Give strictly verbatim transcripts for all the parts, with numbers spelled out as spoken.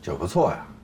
酒不错呀。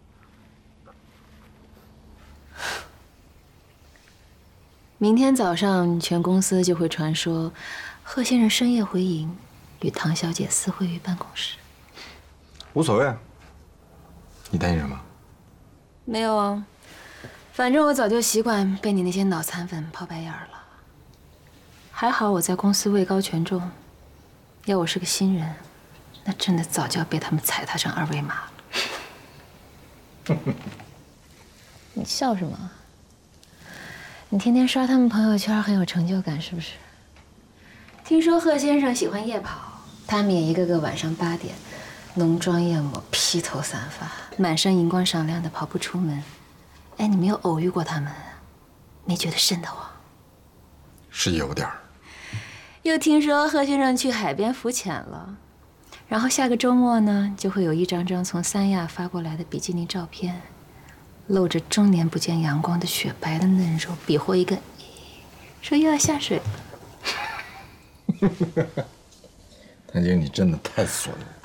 明天早上，全公司就会传说，贺先生深夜回营，与唐小姐私会于办公室。 无所谓啊。你担心什么？ 没有啊，反正我早就习惯被你那些脑残粉抛白眼了。还好我在公司位高权重，要我是个新人，那真的早就要被他们踩踏成二维码了。你笑什么？你天天刷他们朋友圈，很有成就感是不是？听说贺先生喜欢夜跑，他们也一个个晚上八点，浓妆艳抹，披头散发，满身银光闪亮的跑步出门。哎，你没有偶遇过他们，没觉得瘆得慌？ 是有点儿。 又听说贺先生去海边浮潜了，然后下个周末呢，就会有一张张从三亚发过来的比基尼照片。露着终年不见阳光的雪白的嫩肉，比划一个，说又要下水了。 谭晶，你真的太损了。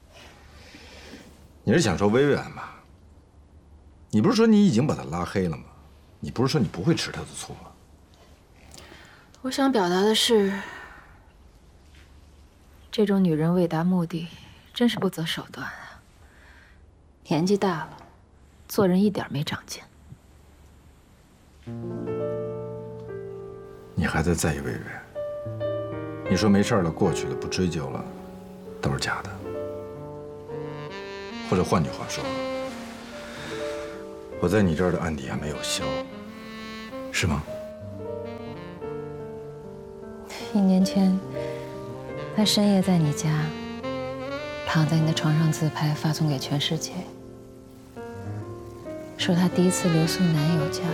你是想说薇薇安吧？你不是说你已经把她拉黑了吗？你不是说你不会吃她的醋吗？ 我想表达的是，这种女人为达目的，真是不择手段啊。年纪大了。做人一点没长进。 你还在在意薇薇？你说没事了，过去了，不追究了，都是假的。或者换句话说，我在你这儿的案底还没有消，是吗？ 一年前，他深夜在你家，躺在你的床上自拍，发送给全世界。说他第一次留宿男友家，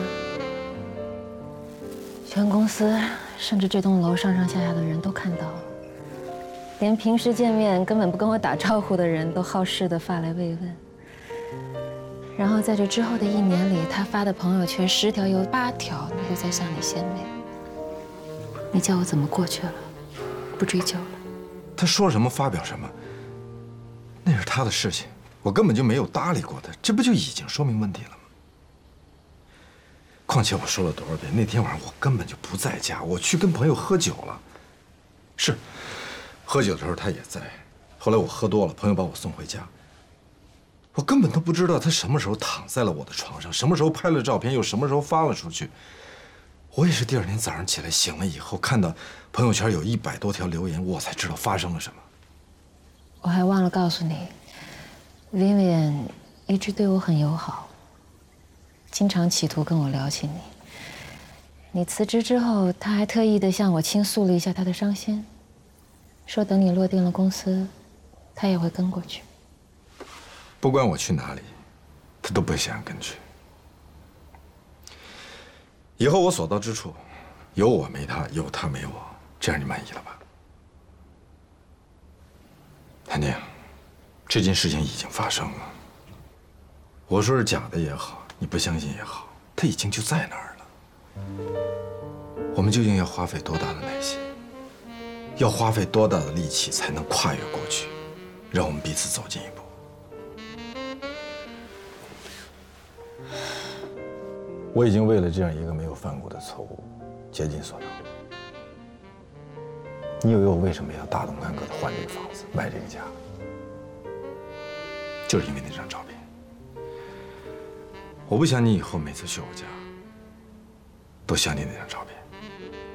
全公司甚至这栋楼上上下下的人都看到了，连平时见面根本不跟我打招呼的人都好事的发来慰问。然后在这之后的一年里，他发的朋友圈十条有八条都在向你献媚。你叫我怎么过去了？不追究了。 他说什么发表什么，那是他的事情，我根本就没有搭理过他，这不就已经说明问题了吗？况且我说了多少遍，那天晚上我根本就不在家，我去跟朋友喝酒了。是，喝酒的时候他也在。后来我喝多了，朋友把我送回家。我根本都不知道他什么时候躺在了我的床上，什么时候拍了照片，又什么时候发了出去。我也是第二天早上起来醒了以后，看到朋友圈有一百多条留言，我才知道发生了什么。 我还忘了告诉你 ，Vivian 一直对我很友好。经常企图跟我聊起你。你辞职之后，他还特意的向我倾诉了一下他的伤心，说等你落定了公司，他也会跟过去。 不管我去哪里，他都不想跟去。以后我所到之处，有我没他，有他没我，这样你满意了吧？谭静，这件事情已经发生了。我说是假的也好。你不相信也好，他已经就在那儿了。我们究竟要花费多大的耐心，要花费多大的力气才能跨越过去，让我们彼此走近一步？我已经为了这样一个没有犯过的错误，竭尽所能。你以为我为什么要大动干戈的换这个房子，买这个家？就是因为那张照片。我不想你以后每次去我家，都想起那张照片。